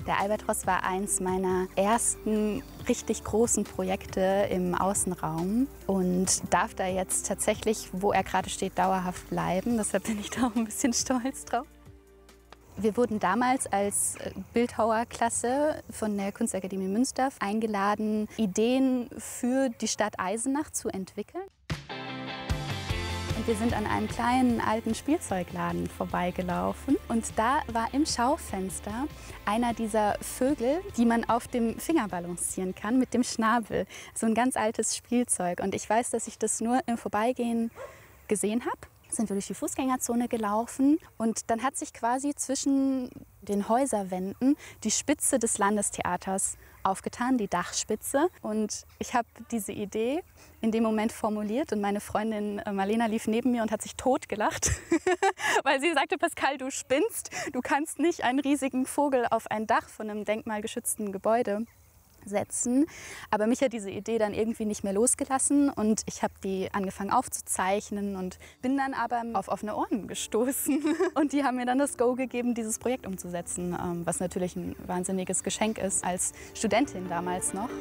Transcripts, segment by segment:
Der Albatros war eins meiner ersten richtig großen Projekte im Außenraum und darf da jetzt tatsächlich, wo er gerade steht, dauerhaft bleiben. Deshalb bin ich da auch ein bisschen stolz drauf. Wir wurden damals als Bildhauerklasse von der Kunstakademie Münster eingeladen, Ideen für die Stadt Eisenach zu entwickeln. Und wir sind an einem kleinen alten Spielzeugladen vorbeigelaufen und da war im Schaufenster einer dieser Vögel, die man auf dem Finger balancieren kann mit dem Schnabel. So ein ganz altes Spielzeug. Und ich weiß, dass ich das nur im Vorbeigehen gesehen habe. Sind wir durch die Fußgängerzone gelaufen und dann hat sich quasi zwischen den Häuserwänden die Spitze des Landestheaters aufgetan, die Dachspitze. Und ich habe diese Idee in dem Moment formuliert und meine Freundin Marlena lief neben mir und hat sich totgelacht, weil sie sagte, Pascal, du spinnst, du kannst nicht einen riesigen Vogel auf ein Dach von einem denkmalgeschützten Gebäude setzen. Aber mich hat diese Idee dann irgendwie nicht mehr losgelassen und ich habe die angefangen aufzuzeichnen und bin dann aber auf offene Ohren gestoßen. Und die haben mir dann das Go gegeben, dieses Projekt umzusetzen, was natürlich ein wahnsinniges Geschenk ist, als Studentin damals noch.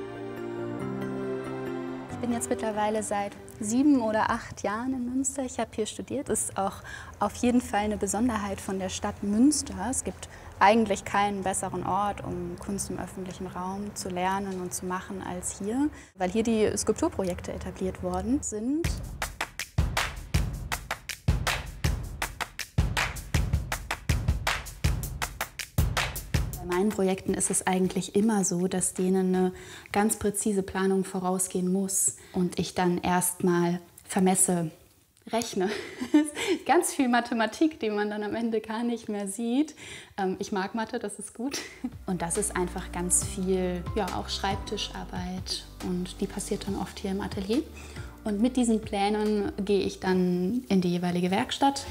Ich bin jetzt mittlerweile seit 7 oder 8 Jahren in Münster. Ich habe hier studiert. Das ist auch auf jeden Fall eine Besonderheit von der Stadt Münster. Es gibt eigentlich keinen besseren Ort, um Kunst im öffentlichen Raum zu lernen und zu machen als hier, weil hier die Skulpturprojekte etabliert worden sind. Bei meinen Projekten ist es eigentlich immer so, dass denen eine ganz präzise Planung vorausgehen muss und ich dann erstmal vermesse, rechne. Ganz viel Mathematik, die man dann am Ende gar nicht mehr sieht. Ich mag Mathe, das ist gut. Und das ist einfach ganz viel, ja, auch Schreibtischarbeit und die passiert dann oft hier im Atelier. Und mit diesen Plänen gehe ich dann in die jeweilige Werkstatt.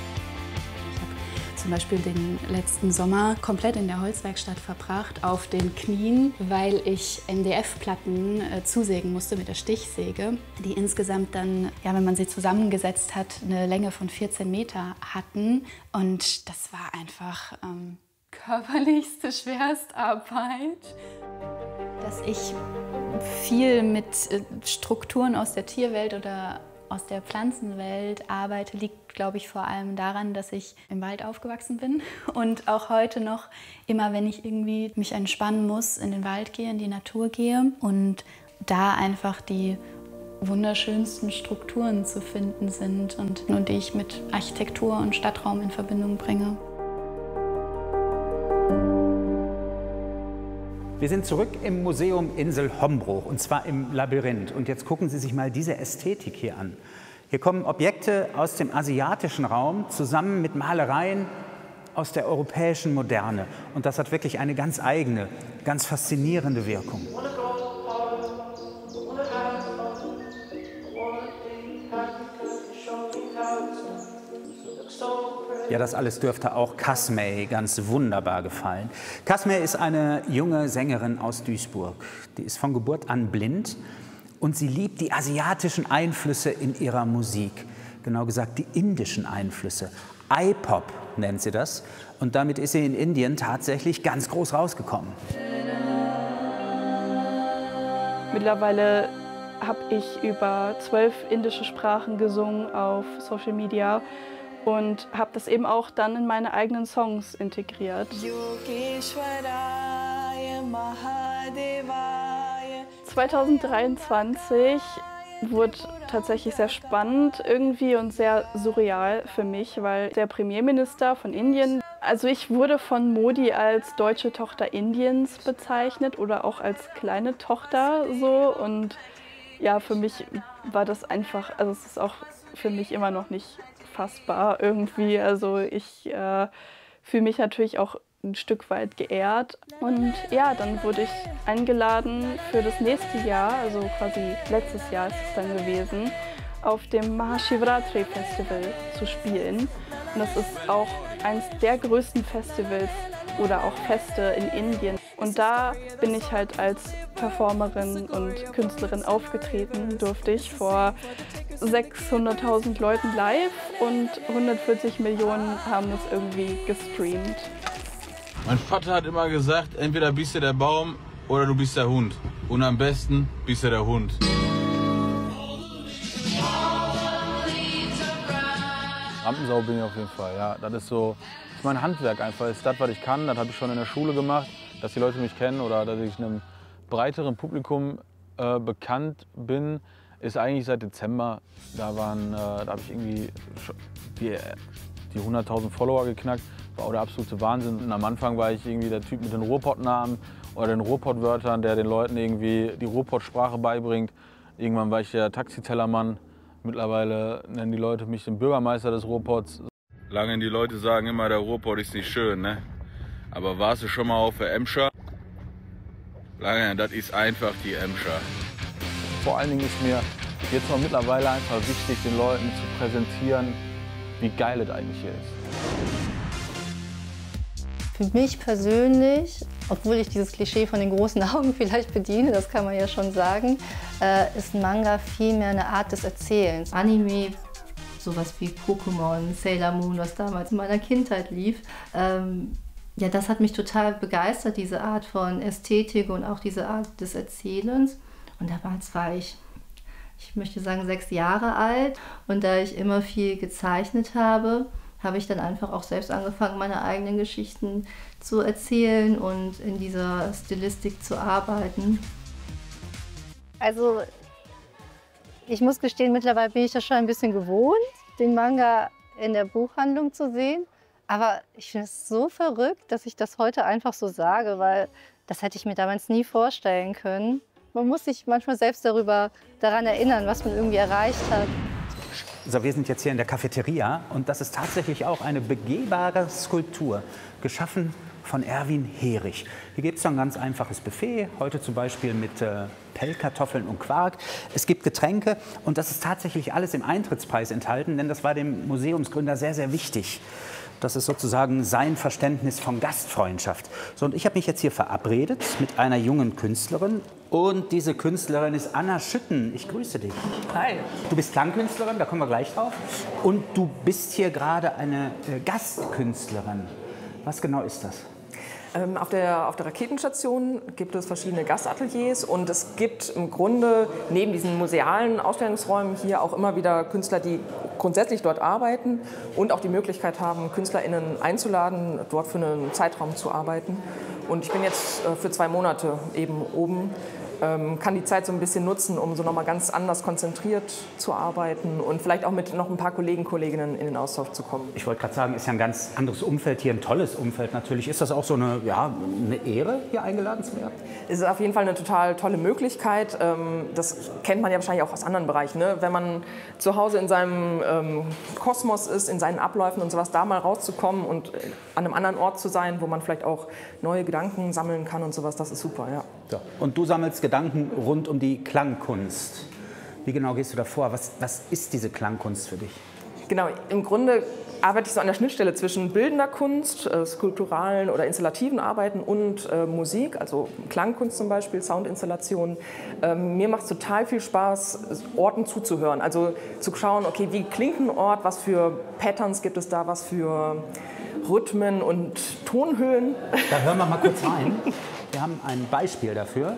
Zum Beispiel den letzten Sommer komplett in der Holzwerkstatt verbracht, auf den Knien, weil ich MDF-Platten zusägen musste mit der Stichsäge, die insgesamt dann, ja, wenn man sie zusammengesetzt hat, eine Länge von 14 Meter hatten. Und das war einfach körperlichste Schwerstarbeit. Dass ich viel mit Strukturen aus der Tierwelt oder aus der Pflanzenwelt arbeite, liegt, glaube ich, vor allem daran, dass ich im Wald aufgewachsen bin und auch heute noch immer, wenn ich irgendwie mich entspannen muss, in den Wald gehe, in die Natur gehe und da einfach die wunderschönsten Strukturen zu finden sind und die ich mit Architektur und Stadtraum in Verbindung bringe. Wir sind zurück im Museum Insel Hombruch, und zwar im Labyrinth. Und jetzt gucken Sie sich mal diese Ästhetik hier an. Hier kommen Objekte aus dem asiatischen Raum zusammen mit Malereien aus der europäischen Moderne. Und das hat wirklich eine ganz eigene, ganz faszinierende Wirkung. Ja, das alles dürfte auch Kasmay ganz wunderbar gefallen. Kasmay ist eine junge Sängerin aus Duisburg. Die ist von Geburt an blind und sie liebt die asiatischen Einflüsse in ihrer Musik. Genau gesagt die indischen Einflüsse. I-Pop nennt sie das. Und damit ist sie in Indien tatsächlich ganz groß rausgekommen. Mittlerweile habe ich über 12 indische Sprachen gesungen auf Social Media. Und habe das eben auch dann in meine eigenen Songs integriert. 2023 wurde tatsächlich sehr spannend irgendwie und sehr surreal für mich, weil der Premierminister von Indien, also ich wurde von Modi als deutsche Tochter Indiens bezeichnet oder auch als kleine Tochter so. Und ja, für mich war das einfach, also es ist auch für mich immer noch nicht fassbar irgendwie. Also ich fühle mich natürlich auch ein Stück weit geehrt. Und ja, dann wurde ich eingeladen für das nächste Jahr, also quasi letztes Jahr ist es dann gewesen, auf dem Mahashivratri Festival zu spielen. Und das ist auch eines der größten Festivals oder auch Feste in Indien. Und da bin ich halt als Performerin und Künstlerin aufgetreten, durfte ich vor 600.000 Leuten live und 140 Millionen haben es irgendwie gestreamt. Mein Vater hat immer gesagt, entweder bist du der Baum oder du bist der Hund. Und am besten bist du der Hund. Rampensau bin ich auf jeden Fall, ja. Das ist so, das ist mein Handwerk einfach. Das ist das, was ich kann. Das habe ich schon in der Schule gemacht, dass die Leute mich kennen oder dass ich einem breiteren Publikum bekannt bin, ist eigentlich seit Dezember. Da habe ich irgendwie die 100.000 Follower geknackt. War auch der absolute Wahnsinn. Und am Anfang war ich irgendwie der Typ mit den Ruhrpott-Namen oder den Ruhrpott-Wörtern, der den Leuten irgendwie die Ruhrpott-Sprache beibringt. Irgendwann war ich der Taxitellermann. Mittlerweile nennen die Leute mich den Bürgermeister des Ruhrpotts. Lange die Leute sagen immer, der Ruhrpott ist nicht schön, ne? Aber warst du schon mal auf der Emscher? Lange, das ist einfach die Emscher. Vor allen Dingen ist mir jetzt noch mittlerweile einfach wichtig, den Leuten zu präsentieren, wie geil es eigentlich hier ist. Für mich persönlich, obwohl ich dieses Klischee von den großen Augen vielleicht bediene, das kann man ja schon sagen, ist Manga vielmehr eine Art des Erzählens. Anime, sowas wie Pokémon, Sailor Moon, was damals in meiner Kindheit lief, ja, das hat mich total begeistert, diese Art von Ästhetik und auch diese Art des Erzählens. Und damals war ich möchte sagen, 6 Jahre alt. Und da ich immer viel gezeichnet habe, habe ich dann einfach auch selbst angefangen, meine eigenen Geschichten zu erzählen und in dieser Stilistik zu arbeiten. Also ich muss gestehen, mittlerweile bin ich das schon ein bisschen gewohnt, den Manga in der Buchhandlung zu sehen. Aber ich finde es so verrückt, dass ich das heute einfach so sage, weil das hätte ich mir damals nie vorstellen können. Man muss sich manchmal selbst daran erinnern, was man irgendwie erreicht hat. So, wir sind jetzt hier in der Cafeteria und das ist tatsächlich auch eine begehbare Skulptur, geschaffen von Erwin Herich. Hier gibt es so ein ganz einfaches Buffet, heute zum Beispiel mit Pellkartoffeln und Quark. Es gibt Getränke und das ist tatsächlich alles im Eintrittspreis enthalten, denn das war dem Museumsgründer sehr, sehr wichtig. Das ist sozusagen sein Verständnis von Gastfreundschaft. So, und ich habe mich jetzt hier verabredet mit einer jungen Künstlerin. Und diese Künstlerin ist Anna Schütten. Ich grüße dich. Hi. Du bist Klangkünstlerin, da kommen wir gleich drauf. Und du bist hier gerade eine Gastkünstlerin. Was genau ist das? Auf der Raketenstation gibt es verschiedene Gastateliers und es gibt im Grunde neben diesen musealen Ausstellungsräumen hier auch immer wieder Künstler, die grundsätzlich dort arbeiten und auch die Möglichkeit haben, KünstlerInnen einzuladen, dort für einen Zeitraum zu arbeiten. Und ich bin jetzt für 2 Monate eben oben, kann die Zeit so ein bisschen nutzen, um so nochmal ganz anders konzentriert zu arbeiten und vielleicht auch mit noch ein paar Kolleginnen in den Austausch zu kommen. Ich wollte gerade sagen, ist ja ein ganz anderes Umfeld hier, ein tolles Umfeld natürlich. Ist das auch so eine Ehre, hier eingeladen zu werden? Es ist auf jeden Fall eine total tolle Möglichkeit. Das kennt man ja wahrscheinlich auch aus anderen Bereichen, ne? Wenn man zu Hause in seinem Kosmos ist, in seinen Abläufen und sowas, da mal rauszukommen und an einem anderen Ort zu sein, wo man vielleicht auch neue Gedanken sammeln kann und sowas, das ist super, ja. So. Und du sammelst Gedanken rund um die Klangkunst. Wie genau gehst du da vor? Was ist diese Klangkunst für dich? Genau, im Grunde arbeite ich so an der Schnittstelle zwischen bildender Kunst, skulpturalen oder installativen Arbeiten und Musik, also Klangkunst zum Beispiel, Soundinstallationen. Mir macht es total viel Spaß, Orten zuzuhören, also zu schauen, okay, wie klingt ein Ort, was für Patterns gibt es da, was für Rhythmen und Tonhöhen. Da hören wir mal kurz rein. Wir haben ein Beispiel dafür.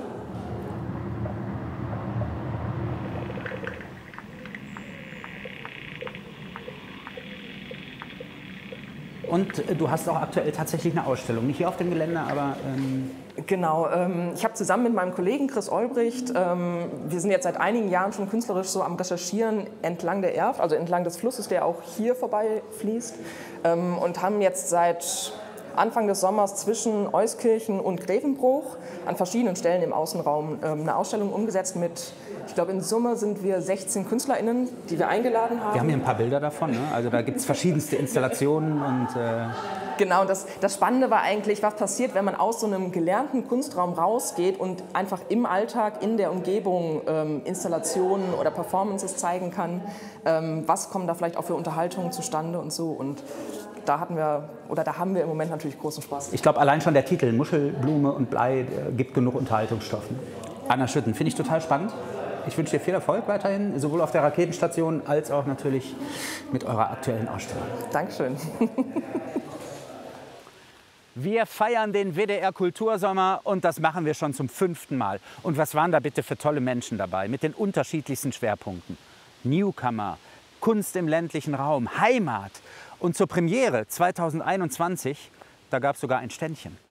Und du hast auch aktuell tatsächlich eine Ausstellung, nicht hier auf dem Gelände, aber... Genau, ich habe zusammen mit meinem Kollegen Chris Olbricht, wir sind jetzt seit einigen Jahren schon künstlerisch so am Recherchieren entlang der Erft, also entlang des Flusses, der auch hier vorbei fließt, und haben jetzt seit Anfang des Sommers zwischen Euskirchen und Grevenbruch an verschiedenen Stellen im Außenraum eine Ausstellung umgesetzt mit, ich glaube in Summe sind wir 16 KünstlerInnen, die wir eingeladen haben. Wir haben hier ein paar Bilder davon, ne? Also da gibt es verschiedenste Installationen und... Genau, und das Spannende war eigentlich, was passiert, wenn man aus so einem gelernten Kunstraum rausgeht und einfach im Alltag, in der Umgebung Installationen oder Performances zeigen kann. Was kommen da vielleicht auch für Unterhaltungen zustande und so. Und da haben wir im Moment natürlich großen Spaß. Ich glaube, allein schon der Titel Muschel, Blume und Blei gibt genug Unterhaltungsstoff. Anna Schütten, finde ich total spannend. Ich wünsche dir viel Erfolg weiterhin, sowohl auf der Raketenstation als auch natürlich mit eurer aktuellen Ausstellung. Dankeschön. Wir feiern den WDR Kultursommer und das machen wir schon zum 5. Mal. Und was waren da bitte für tolle Menschen dabei mit den unterschiedlichsten Schwerpunkten? Newcomer, Kunst im ländlichen Raum, Heimat. Und zur Premiere 2021, da gab es sogar ein Ständchen.